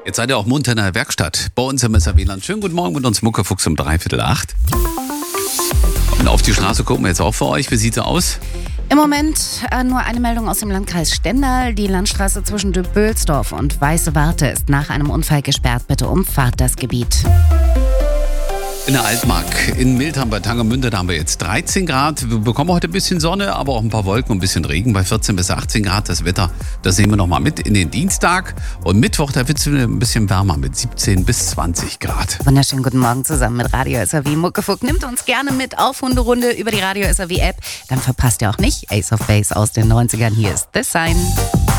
Jetzt seid ihr auch munter in der Werkstatt bei uns im SAW-Land. Schönen guten Morgen mit uns Muckefuchs um 7:45. Und auf die Straße gucken wir jetzt auch für euch. Wie sieht's aus? Im Moment nur eine Meldung aus dem Landkreis Stendal. Die Landstraße zwischen Döbelsdorf und Weiße Warte ist nach einem Unfall gesperrt. Bitte umfahrt das Gebiet. In der Altmark, in Mildheim bei Tangermünde, da haben wir jetzt 13 Grad. Wir bekommen heute ein bisschen Sonne, aber auch ein paar Wolken und ein bisschen Regen bei 14 bis 18 Grad. Das Wetter, das sehen wir nochmal mit in den Dienstag. Und Mittwoch, da wird es ein bisschen wärmer mit 17 bis 20 Grad. Wunderschönen guten Morgen zusammen mit Radio SAW. Muckefuck nimmt uns gerne mit auf Hunderunde über die Radio SAW App. Dann verpasst ihr auch nicht Ace of Base aus den 90ern. Hier ist The Sign.